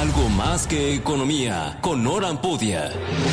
Algo más que economía, con Nora Ampudia.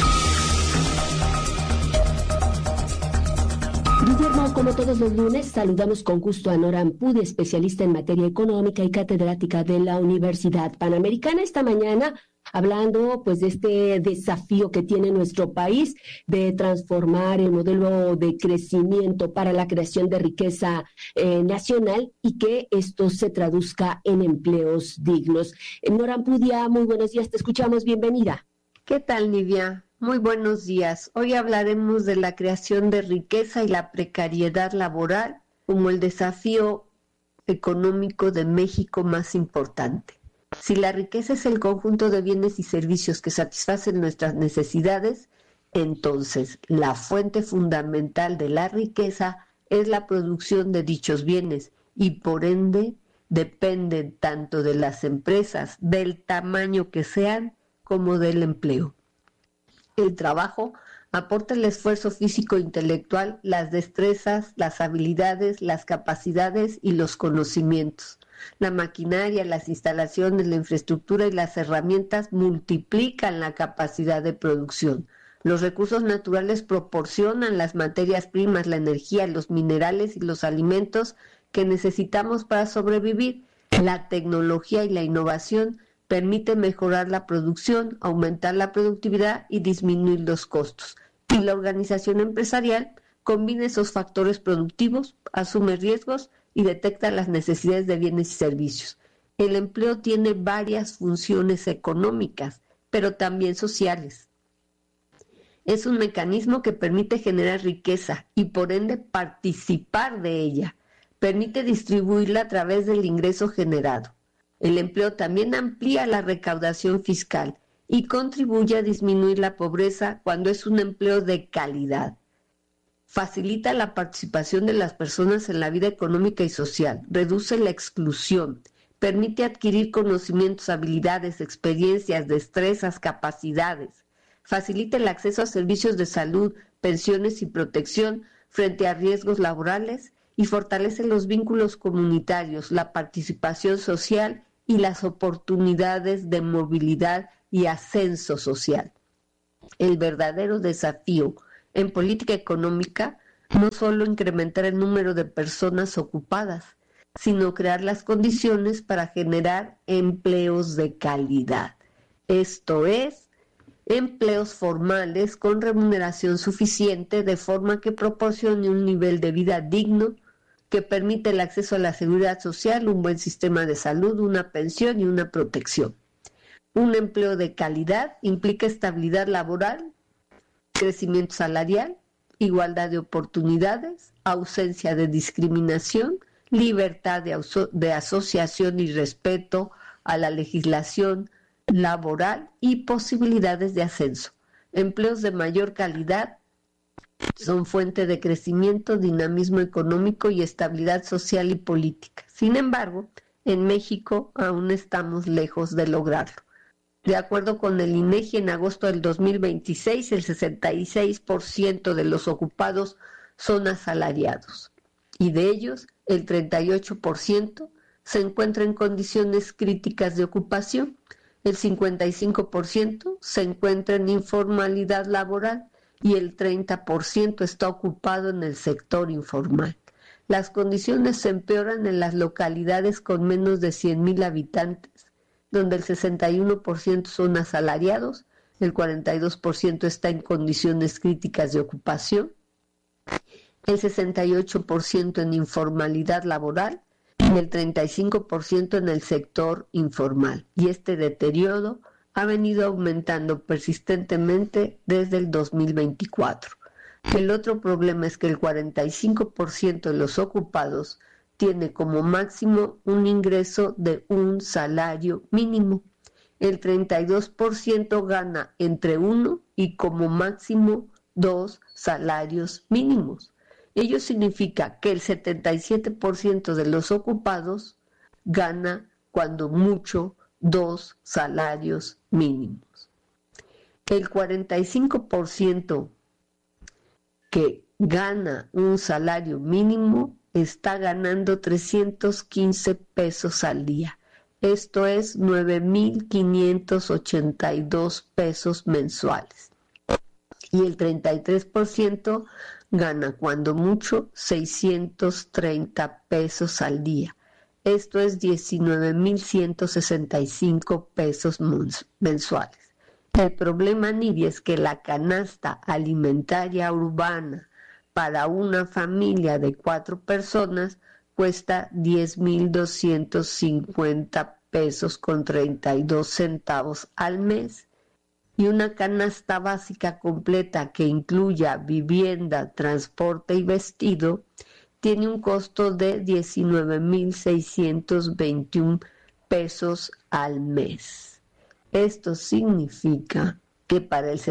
Guillermo, como todos los lunes, saludamos con gusto a Nora Ampudia, especialista en materia económica y catedrática de la Universidad Panamericana. Esta mañana hablando pues de este desafío que tiene nuestro país de transformar el modelo de crecimiento para la creación de riqueza nacional y que esto se traduzca en empleos dignos. Nora Ampudia, muy buenos días, te escuchamos, bienvenida. ¿Qué tal, Nidia? Muy buenos días. Hoy hablaremos de la creación de riqueza y la precariedad laboral como el desafío económico de México más importante. Si la riqueza es el conjunto de bienes y servicios que satisfacen nuestras necesidades, entonces la fuente fundamental de la riqueza es la producción de dichos bienes y por ende dependen tanto de las empresas, del tamaño que sean, como del empleo. El trabajo aporta el esfuerzo físico e intelectual, las destrezas, las habilidades, las capacidades y los conocimientos. La maquinaria, las instalaciones, la infraestructura y las herramientas multiplican la capacidad de producción. Los recursos naturales proporcionan las materias primas, la energía, los minerales y los alimentos que necesitamos para sobrevivir. La tecnología y la innovación permiten mejorar la producción, aumentar la productividad y disminuir los costos. Y la organización empresarial combina esos factores productivos, asume riesgos y detecta las necesidades de bienes y servicios. El empleo tiene varias funciones económicas, pero también sociales. Es un mecanismo que permite generar riqueza y por ende participar de ella. Permite distribuirla a través del ingreso generado. El empleo también amplía la recaudación fiscal y contribuye a disminuir la pobreza cuando es un empleo de calidad. Facilita la participación de las personas en la vida económica y social, reduce la exclusión, permite adquirir conocimientos, habilidades, experiencias, destrezas, capacidades, facilita el acceso a servicios de salud, pensiones y protección frente a riesgos laborales y fortalece los vínculos comunitarios, la participación social y las oportunidades de movilidad y ascenso social. El verdadero desafío en política económica no solo incrementar el número de personas ocupadas, sino crear las condiciones para generar empleos de calidad. Esto es, empleos formales con remuneración suficiente de forma que proporcione un nivel de vida digno que permite el acceso a la seguridad social, un buen sistema de salud, una pensión y una protección. Un empleo de calidad implica estabilidad laboral, crecimiento salarial, igualdad de oportunidades, ausencia de discriminación, libertad de asociación y respeto a la legislación laboral y posibilidades de ascenso. Empleos de mayor calidad son fuente de crecimiento, dinamismo económico y estabilidad social y política. Sin embargo, en México aún estamos lejos de lograrlo. De acuerdo con el INEGI, en agosto del 2026, el 66% de los ocupados son asalariados, y de ellos, el 38% se encuentra en condiciones críticas de ocupación, el 55% se encuentra en informalidad laboral, y el 30% está ocupado en el sector informal. Las condiciones se empeoran en las localidades con menos de 100,000 habitantes, donde el 61% son asalariados, el 42% está en condiciones críticas de ocupación, el 68% en informalidad laboral y el 35% en el sector informal. Y este deterioro ha venido aumentando persistentemente desde el 2024. El otro problema es que el 45% de los ocupados tiene como máximo un ingreso de un salario mínimo. El 32% gana entre 1 y como máximo 2 salarios mínimos. Ello significa que el 77% de los ocupados gana cuando mucho 2 salarios mínimos. El 45% que gana un salario mínimo está ganando 315 pesos al día. Esto es 9,582 pesos mensuales. Y el 33% gana cuando mucho 630 pesos al día. Esto es 19,165 pesos mensuales. El problema, Nidia, es que la canasta alimentaria urbana para una familia de 4 personas cuesta 10,250 pesos con 32 centavos al mes. Y una canasta básica completa que incluya vivienda, transporte y vestido tiene un costo de 19,621 pesos al mes. Esto significa que para el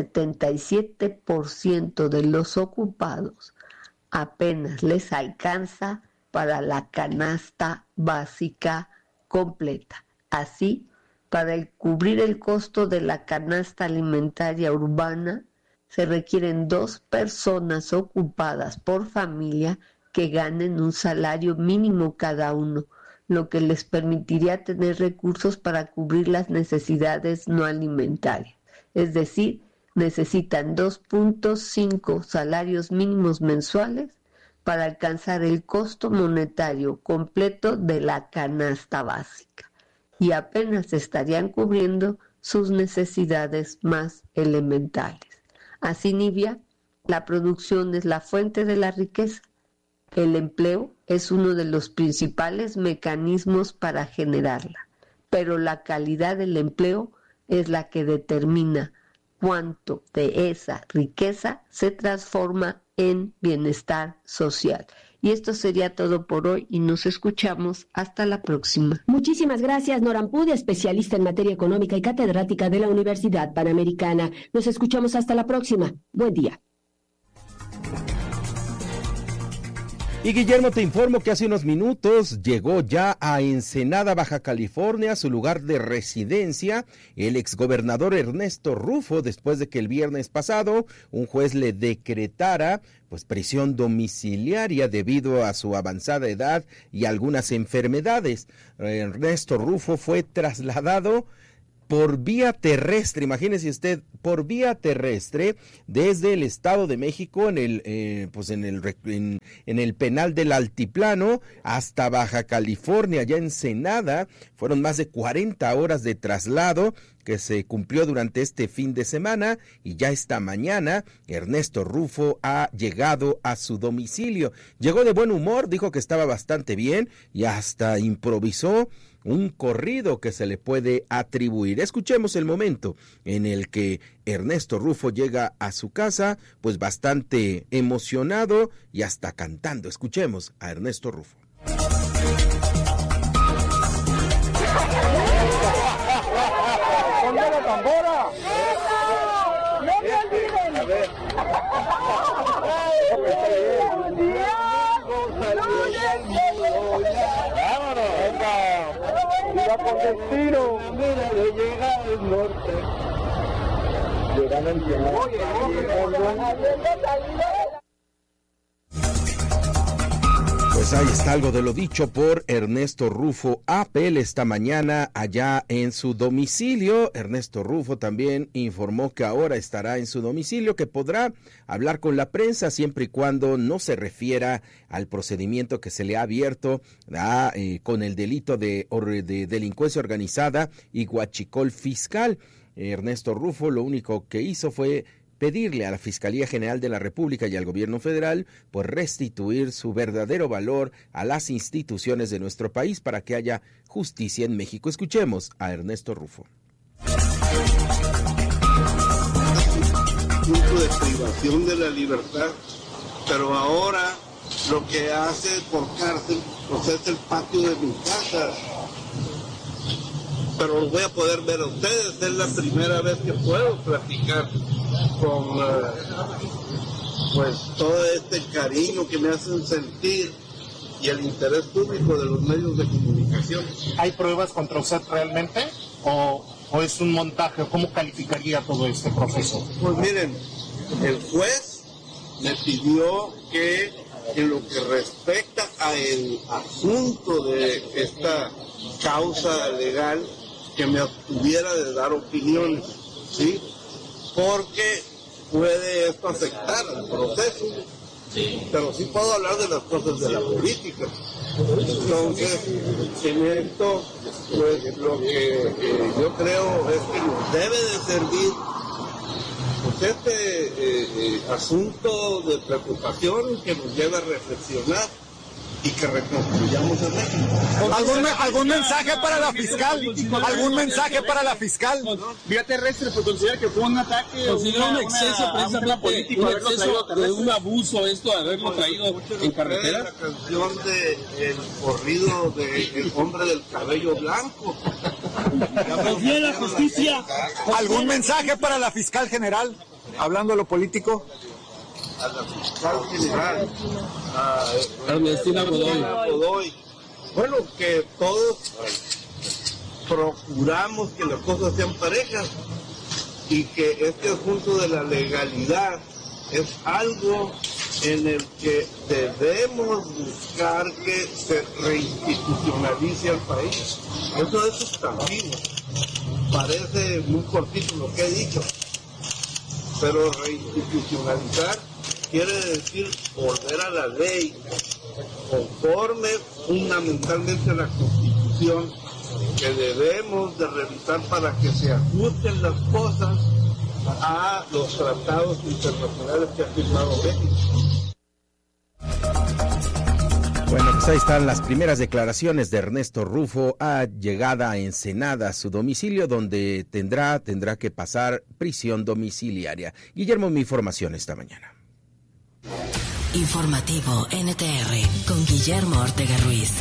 77% de los ocupados apenas les alcanza para la canasta básica completa. Así, para cubrir el costo de la canasta alimentaria urbana, se requieren 2 personas ocupadas por familia que ganen un salario mínimo cada uno, lo que les permitiría tener recursos para cubrir las necesidades no alimentarias. Es decir, necesitan 2.5 salarios mínimos mensuales para alcanzar el costo monetario completo de la canasta básica. Y apenas estarían cubriendo sus necesidades más elementales. Así, Nidia, la producción es la fuente de la riqueza. El empleo es uno de los principales mecanismos para generarla, pero la calidad del empleo es la que determina cuánto de esa riqueza se transforma en bienestar social. Y esto sería todo por hoy y nos escuchamos hasta la próxima. Muchísimas gracias, Nora Ampudia, especialista en materia económica y catedrática de la Universidad Panamericana. Nos escuchamos hasta la próxima. Buen día. Y Guillermo, te informo que hace unos minutos llegó ya a Ensenada, Baja California, su lugar de residencia, el exgobernador Ernesto Rufo, después de que el viernes pasado un juez le decretara prisión domiciliaria debido a su avanzada edad y algunas enfermedades. Ernesto Rufo fue trasladado por vía terrestre, imagínese usted, por vía terrestre desde el Estado de México en el penal del Altiplano hasta Baja California, ya en Ensenada. Fueron más de 40 horas de traslado que se cumplió durante este fin de semana y ya esta mañana Ernesto Rufo ha llegado a su domicilio. Llegó de buen humor, dijo que estaba bastante bien y hasta improvisó un corrido que se le puede atribuir. Escuchemos el momento en el que Ernesto Rufo llega a su casa, bastante emocionado y hasta cantando. Escuchemos a Ernesto Rufo. ¡Ponme la tambora! ¡Eso! ¡No me olviden! A ver. ¡Vámonos! ¡Venga! ¡Iba con destino! ¡Mira, le llega al norte! Llegan al cielo. Pues ahí está algo de lo dicho por Ernesto Rufo Apel esta mañana allá en su domicilio. Ernesto Rufo también informó que ahora estará en su domicilio, que podrá hablar con la prensa siempre y cuando no se refiera al procedimiento que se le ha abierto con el delito de delincuencia organizada y huachicol fiscal. Ernesto Rufo lo único que hizo fue pedirle a la Fiscalía General de la República y al Gobierno Federal restituir su verdadero valor a las instituciones de nuestro país para que haya justicia en México. Escuchemos a Ernesto Rufo. Punto de privación de la libertad, pero ahora lo que hace por cárcel es el patio de mi casa. Pero los voy a poder ver a ustedes, es la primera vez que puedo platicar con todo este cariño que me hacen sentir y el interés público de los medios de comunicación. ¿Hay pruebas contra usted realmente o es un montaje? ¿Cómo calificaría todo este proceso? Pues miren, el juez me pidió que en lo que respecta al asunto de esta causa legal, que me abstuviera de dar opiniones, ¿sí? Porque puede esto afectar al proceso. Pero sí puedo hablar de las cosas de la política. Entonces, en esto, pues lo que yo creo es que nos debe de servir pues este asunto de preocupación que nos lleva a reflexionar y que reconstruyamos el México. ¿Algún mensaje para la fiscal? ¿Algún mensaje para la fiscal? Vía terrestre, pues considera que fue un ataque, considera un exceso precisamente, un exceso de un abuso esto de haberlo traído en carretera. La canción del corrido del hombre del cabello blanco. Confía en la justicia. ¿Algún mensaje para la fiscal general? Hablando de lo político. A la fiscal general, a Ernestina Godoy. Bueno, que todos procuramos que las cosas sean parejas y que este asunto de la legalidad es algo en el que debemos buscar que se reinstitucionalice al país. Eso es sustantivo. Parece muy cortito lo que he dicho, pero reinstitucionalizar quiere decir volver a la ley conforme fundamentalmente a la Constitución, que debemos de revisar para que se ajusten las cosas a los tratados internacionales que ha firmado México. Bueno, pues ahí están las primeras declaraciones de Ernesto Rufo a llegada a Ensenada, su domicilio, donde tendrá que pasar prisión domiciliaria. Guillermo, mi información esta mañana. Informativo NTR con Guillermo Ortega Ruiz.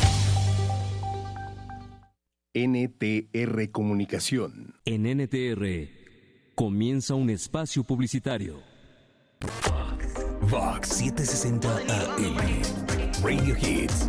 NTR Comunicación. En NTR comienza un espacio publicitario. Vox 760 AM. Radio Hits.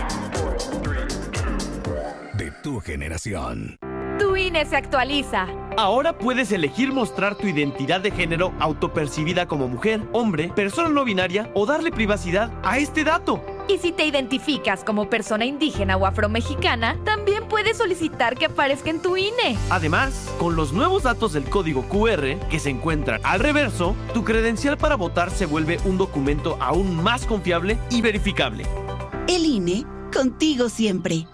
De tu generación. Tu INE se actualiza. Ahora puedes elegir mostrar tu identidad de género autopercibida como mujer, hombre, persona no binaria o darle privacidad a este dato. Y si te identificas como persona indígena o afromexicana, también puedes solicitar que aparezca en tu INE. Además, con los nuevos datos del código QR que se encuentran al reverso, tu credencial para votar se vuelve un documento aún más confiable y verificable. El INE, contigo siempre.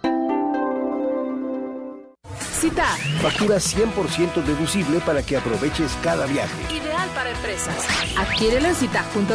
Cita. Factura 100% deducible para que aproveches cada viaje. Ideal para empresas. Adquiérelo en cita.com.